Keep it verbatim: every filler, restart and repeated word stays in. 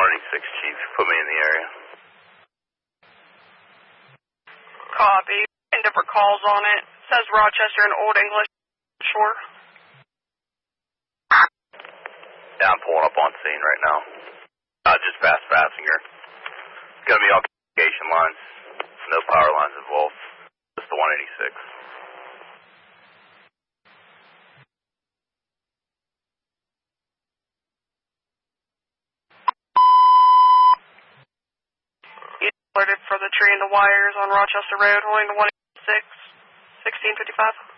one eighty-six, Chief. Put me in the area. Copy. And different calls on it. Says Rochester in Old English. Sure. Yeah, I'm pulling up on scene right now. Uh, just past Fassinger. It's gonna be all communication lines. No power lines involved. Just the one eighty-six. Alerted for the tree and the wires on Rochester Road, holding the one eighty-six, sixteen fifty-five.